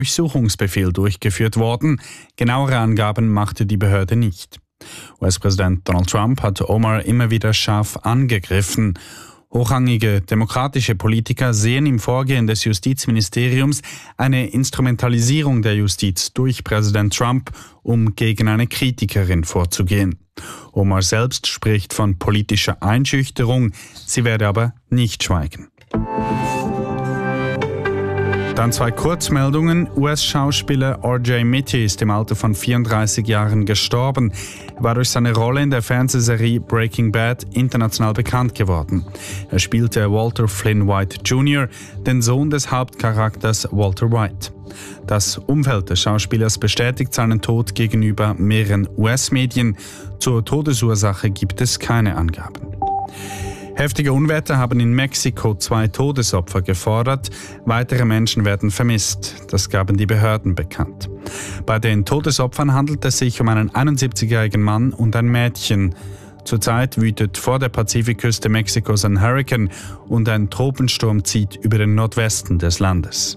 Durchsuchungsbefehl durchgeführt worden. Genauere Angaben machte die Behörde nicht. US-Präsident Donald Trump hat Omar immer wieder scharf angegriffen. Hochrangige demokratische Politiker sehen im Vorgehen des Justizministeriums eine Instrumentalisierung der Justiz durch Präsident Trump, um gegen eine Kritikerin vorzugehen. Omar selbst spricht von politischer Einschüchterung, sie werde aber nicht schweigen. Dann 2 Kurzmeldungen. US-Schauspieler R.J. Mitte ist im Alter von 34 Jahren gestorben. Er war durch seine Rolle in der Fernsehserie Breaking Bad international bekannt geworden. Er spielte Walter Flynn White Jr., den Sohn des Hauptcharakters Walter White. Das Umfeld des Schauspielers bestätigt seinen Tod gegenüber mehreren US-Medien. Zur Todesursache gibt es keine Angaben. Heftige Unwetter haben in Mexiko 2 Todesopfer gefordert. Weitere Menschen werden vermisst. Das gaben die Behörden bekannt. Bei den Todesopfern handelt es sich um einen 71-jährigen Mann und ein Mädchen. Zurzeit wütet vor der Pazifikküste Mexikos ein Hurrikan und ein Tropensturm zieht über den Nordwesten des Landes.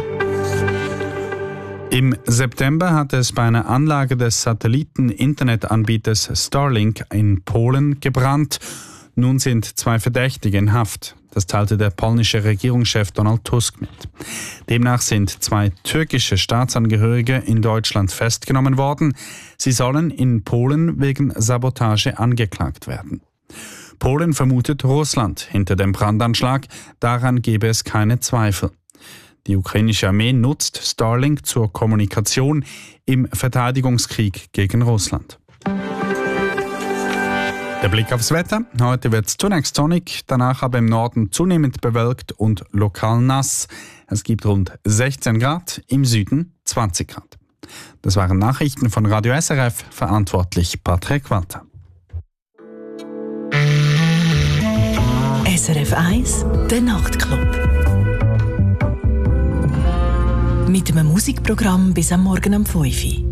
Im September hat es bei einer Anlage des Satelliten-Internetanbieters Starlink in Polen gebrannt. Nun sind 2 Verdächtige in Haft. Das teilte der polnische Regierungschef Donald Tusk mit. Demnach sind 2 türkische Staatsangehörige in Deutschland festgenommen worden. Sie sollen in Polen wegen Sabotage angeklagt werden. Polen vermutet Russland hinter dem Brandanschlag. Daran gebe es keine Zweifel. Die ukrainische Armee nutzt Starlink zur Kommunikation im Verteidigungskrieg gegen Russland. Der Blick aufs Wetter. Heute wird es zunächst sonnig, danach aber im Norden zunehmend bewölkt und lokal nass. Es gibt rund 16 Grad, im Süden 20 Grad. Das waren Nachrichten von Radio SRF, verantwortlich Patrick Walter. SRF 1, der Nachtclub. Mit einem Musikprogramm bis am Morgen um 5 Uhr.